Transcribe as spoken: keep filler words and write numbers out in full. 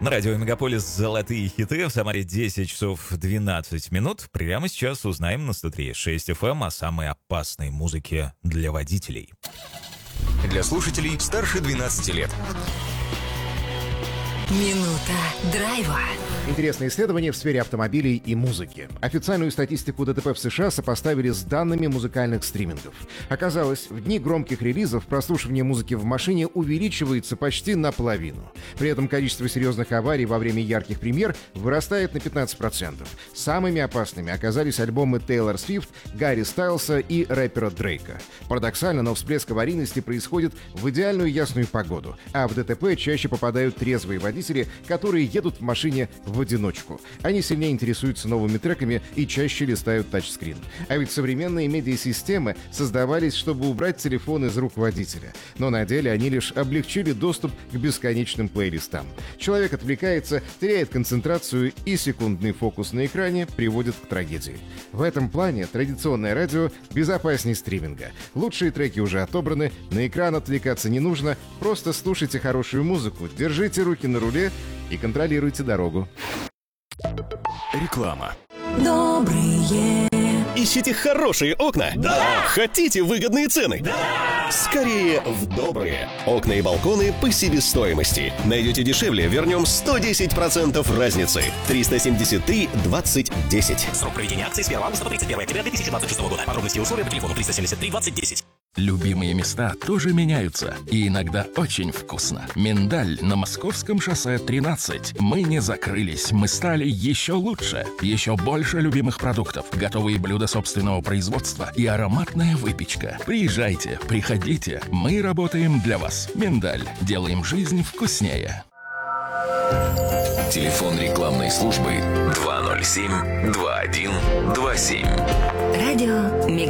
На радио Мегаполис «Золотые хиты». В Самаре десять часов двенадцать минут. Прямо сейчас узнаем на сто три и шесть эф эм о самой опасной музыке для водителей. Для слушателей старше двенадцати лет. Минута драйва. Интересное исследование в сфере автомобилей и музыки. Официальную статистику ДТП в США сопоставили с данными музыкальных стримингов. Оказалось, в дни громких релизов прослушивание музыки в машине увеличивается почти наполовину. При этом количество серьезных аварий во время ярких премьер вырастает на пятнадцать процентов. Самыми опасными оказались альбомы Тейлор Свифт, Гарри Стайлса и рэпера Дрейка. Парадоксально, но всплеск аварийности происходит в идеальную ясную погоду, а в ДТП чаще попадают трезвые водители, которые едут в машине в одиночку. Они сильнее интересуются новыми треками и чаще листают тачскрин. А ведь современные медиасистемы создавались, чтобы убрать телефон из рук водителя. Но на деле они лишь облегчили доступ к бесконечным плейлистам. Человек отвлекается, теряет концентрацию, и секундный фокус на экране приводит к трагедии. В этом плане традиционное радио безопаснее стриминга. Лучшие треки уже отобраны, на экран отвлекаться не нужно, просто слушайте хорошую музыку, держите руки на руле и контролируйте дорогу. Реклама. Добрые. Ищите хорошие окна? Да! Хотите выгодные цены? Да! Скорее в Добрые. Окна и балконы по себестоимости. Найдете дешевле, вернем сто десять процентов разницы. триста семьдесят три двадцать десять. Срок проведения акции с первого августа по тридцать первое октября две тысячи двадцать шестого года. Подробности и условия по телефону триста семьдесят три двадцать десять. Любимые места тоже меняются, и иногда очень вкусно. Миндаль на Московском шоссе тринадцать. Мы не закрылись, мы стали еще лучше. Еще больше любимых продуктов, готовые блюда собственного производства и ароматная выпечка. Приезжайте, приходите, мы работаем для вас. Миндаль. Делаем жизнь вкуснее. Телефон рекламной службы два ноль семь два один два семь. Радио Мегаполис.